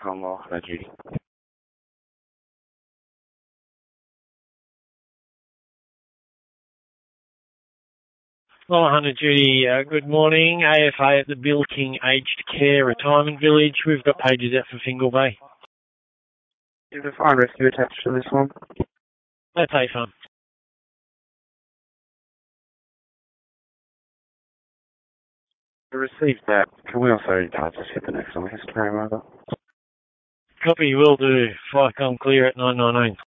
Conwell, Hello Judy. Well, Hunter Judy, good morning. AFA at the Bill King Aged Care Retirement Village. We've got pages out for Fingal Bay. Is the fire rescue attached to this one? No pay fund. We received that. Can we also just hit the next one? Histogram over. Copy will do. Fire come clear at 998.